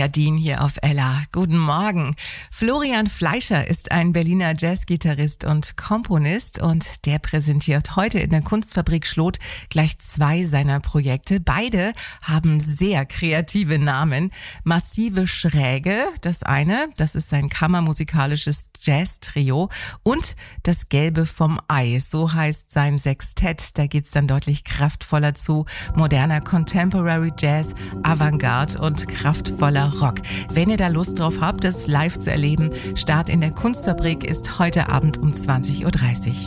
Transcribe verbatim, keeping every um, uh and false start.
Yadin hier auf Ella. Guten Morgen. Florian Fleischer ist ein Berliner Jazzgitarrist und Komponist und der präsentiert heute in der Kunstfabrik Schloth gleich zwei seiner Projekte. Beide haben sehr kreative Namen. Massive Schräge, das eine, das ist sein kammermusikalisches Jazz-Trio, und das Gelbe vom Ei, so heißt sein Sextett. Da geht's dann deutlich kraftvoller zu. Moderner Contemporary Jazz, Avantgarde und kraftvoller Rock. Wenn ihr da Lust drauf habt, das live zu erleben, Start in der Kunstfabrik ist heute Abend um zwanzig Uhr dreißig.